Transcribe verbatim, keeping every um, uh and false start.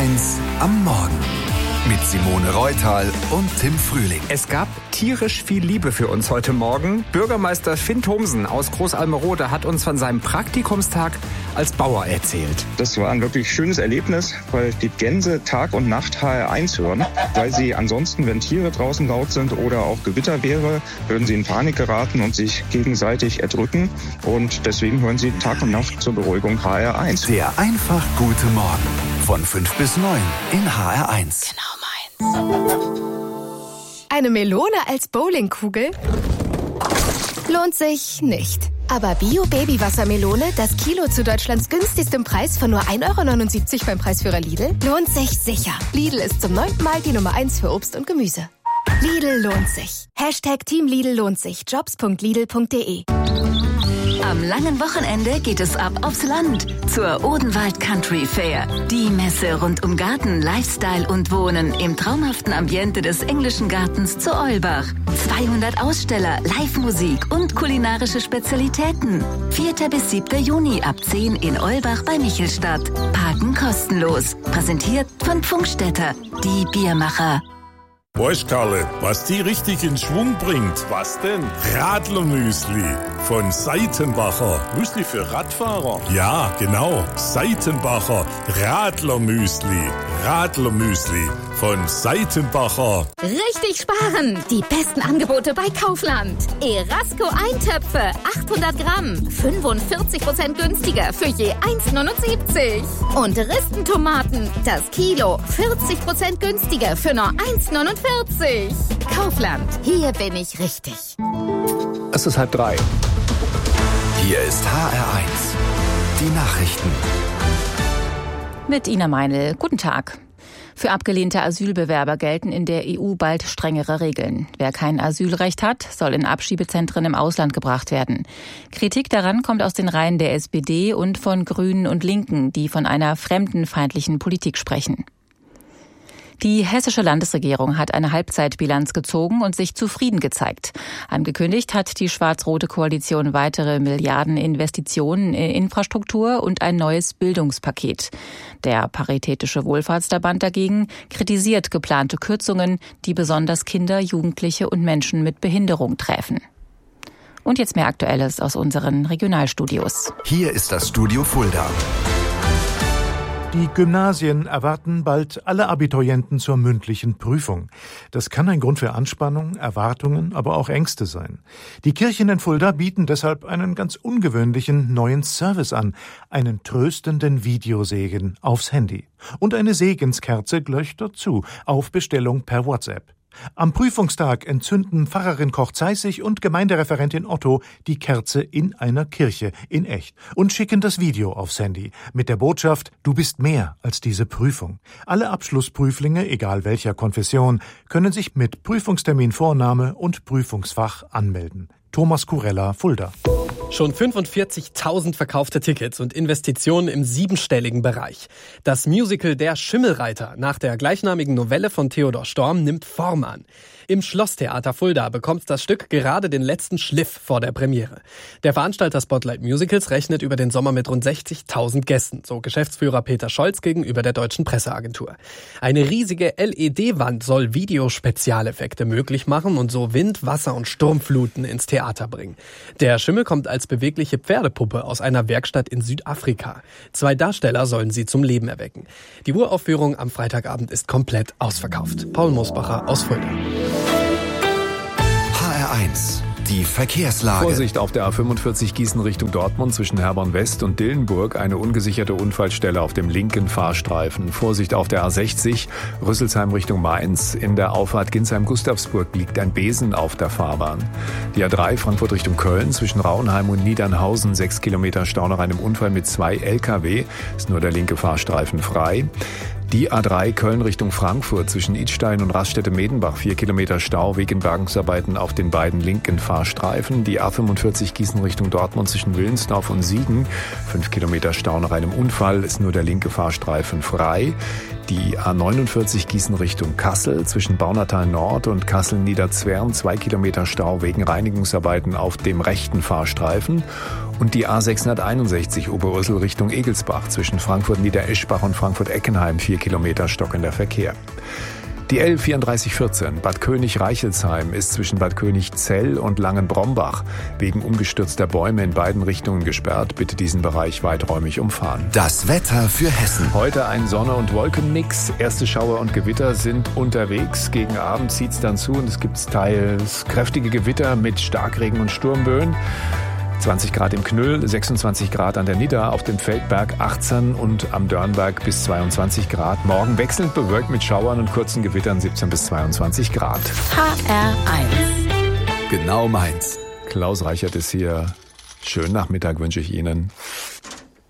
eins am Morgen mit Simone Reutal und Tim Frühling. Es gab tierisch viel Liebe für uns heute Morgen. Bürgermeister Finn Thomsen aus Großalmerode hat uns von seinem Praktikumstag als Bauer erzählt. Das war ein wirklich schönes Erlebnis, weil die Gänse Tag und Nacht H R eins hören. Weil sie ansonsten, wenn Tiere draußen laut sind oder auch Gewitter wäre, würden sie in Panik geraten und sich gegenseitig erdrücken. Und deswegen hören sie Tag und Nacht zur Beruhigung H R eins. Der einfach gute Morgen von fünf bis neun in H R eins. Genau meins. Eine Melone als Bowlingkugel? Lohnt sich nicht. Aber Bio-Baby-Wassermelone, das Kilo zu Deutschlands günstigstem Preis von nur ein Euro neunundsiebzig beim Preisführer Lidl, lohnt sich sicher. Lidl ist zum neunten Mal die Nummer eins für Obst und Gemüse. Lidl lohnt sich. Hashtag Team Lidl lohnt sich. Jobs punkt lidl punkt de. Am langen Wochenende geht es ab aufs Land zur Odenwald Country Fair. Die Messe rund um Garten, Lifestyle und Wohnen im traumhaften Ambiente des englischen Gartens zu Eulbach. zweihundert Aussteller, Live-Musik und kulinarische Spezialitäten. vierter bis siebter Juni ab zehn in Eulbach bei Michelstadt. Parken kostenlos. Präsentiert von Pfungstädter, die Biermacher. Weißt Karle, was die richtig in Schwung bringt? Was denn? Radlermüsli von Seitenbacher. Müsli für Radfahrer? Ja, genau. Seitenbacher Radlermüsli. Radlermüsli von Seitenbacher. Richtig sparen! Die besten Angebote bei Kaufland. Erasco Eintöpfe, achthundert Gramm, fünfundvierzig Prozent günstiger für je eins neunundsiebzig. Und Ristentomaten, das Kilo, vierzig Prozent günstiger für nur eins neunundvierzig. Kaufland, hier bin ich richtig. Es ist halb drei. Hier ist H R eins. Die Nachrichten. Mit Ina Meinl. Guten Tag. Für abgelehnte Asylbewerber gelten in der E U bald strengere Regeln. Wer kein Asylrecht hat, soll in Abschiebezentren im Ausland gebracht werden. Kritik daran kommt aus den Reihen der S P D und von Grünen und Linken, die von einer fremdenfeindlichen Politik sprechen. Die hessische Landesregierung hat eine Halbzeitbilanz gezogen und sich zufrieden gezeigt. Angekündigt hat die schwarz-rote Koalition weitere Milliardeninvestitionen in Infrastruktur und ein neues Bildungspaket. Der Paritätische Wohlfahrtsverband dagegen kritisiert geplante Kürzungen, die besonders Kinder, Jugendliche und Menschen mit Behinderung treffen. Und jetzt mehr Aktuelles aus unseren Regionalstudios. Hier ist das Studio Fulda. Die Gymnasien erwarten bald alle Abiturienten zur mündlichen Prüfung. Das kann ein Grund für Anspannung, Erwartungen, aber auch Ängste sein. Die Kirchen in Fulda bieten deshalb einen ganz ungewöhnlichen neuen Service an, einen tröstenden Videosegen aufs Handy. Und eine Segenskerze glöcht dazu, auf Bestellung per WhatsApp. Am Prüfungstag entzünden Pfarrerin Koch-Zeissig und Gemeindereferentin Otto die Kerze in einer Kirche, in echt, und schicken das Video aufs Handy mit der Botschaft: Du bist mehr als diese Prüfung. Alle Abschlussprüflinge, egal welcher Konfession, können sich mit Prüfungstermin, Vorname und Prüfungsfach anmelden. Thomas Kurella, Fulda. Schon fünfundvierzigtausend verkaufte Tickets und Investitionen im siebenstelligen Bereich. Das Musical Der Schimmelreiter nach der gleichnamigen Novelle von Theodor Storm nimmt Form an. Im Schlosstheater Fulda bekommt das Stück gerade den letzten Schliff vor der Premiere. Der Veranstalter Spotlight Musicals rechnet über den Sommer mit rund sechzigtausend Gästen, so Geschäftsführer Peter Scholz gegenüber der Deutschen Presseagentur. Eine riesige L E D-Wand soll Videospezialeffekte möglich machen und so Wind, Wasser und Sturmfluten ins Theater bringen. Der Schimmel kommt als bewegliche Pferdepuppe aus einer Werkstatt in Südafrika. Zwei Darsteller sollen sie zum Leben erwecken. Die Uraufführung am Freitagabend ist komplett ausverkauft. Paul Mosbacher aus Fulda. H R eins. Die Verkehrslage. Vorsicht auf der A fünfundvierzig Gießen Richtung Dortmund zwischen Herborn West und Dillenburg. Eine ungesicherte Unfallstelle auf dem linken Fahrstreifen. Vorsicht auf der A sechzig Rüsselsheim Richtung Mainz. In der Auffahrt Ginsheim-Gustavsburg liegt ein Besen auf der Fahrbahn. Die A drei Frankfurt Richtung Köln zwischen Rauenheim und Niedernhausen. Sechs Kilometer Stau nach einem Unfall mit zwei L K W. Ist nur der linke Fahrstreifen frei. Die A drei Köln Richtung Frankfurt zwischen Idstein und Raststätte-Medenbach. Vier Kilometer Stau wegen Bergungsarbeiten auf den beiden linken Fahrstreifen. Die A fünfundvierzig Gießen Richtung Dortmund zwischen Willensdorf und Siegen. Fünf Kilometer Stau nach einem Unfall, ist nur der linke Fahrstreifen frei. Die A neunundvierzig Gießen Richtung Kassel zwischen Baunatal Nord und Kassel-Niederzwern. Zwei Kilometer Stau wegen Reinigungsarbeiten auf dem rechten Fahrstreifen. Und die A sechshunderteinundsechzig Oberursel Richtung Egelsbach zwischen Frankfurt-Niedereschbach und Frankfurt-Eckenheim, vier Kilometer stockender Verkehr. Die L vierunddreißig vierzehn Bad König-Reichelsheim ist zwischen Bad Königzell und Langenbrombach wegen umgestürzter Bäume in beiden Richtungen gesperrt. Bitte diesen Bereich weiträumig umfahren. Das Wetter für Hessen. Heute ein Sonne- und Wolkenmix. Erste Schauer und Gewitter sind unterwegs. Gegen Abend zieht es dann zu und es gibt teils kräftige Gewitter mit Starkregen und Sturmböen. zwanzig Grad im Knüll, sechsundzwanzig Grad an der Nidda, auf dem Feldberg achtzehn und am Dörnberg bis zweiundzwanzig Grad. Morgen wechselnd bewölkt mit Schauern und kurzen Gewittern siebzehn bis zweiundzwanzig Grad. H R eins. Genau meins. Klaus Reichert ist hier. Schönen Nachmittag wünsche ich Ihnen.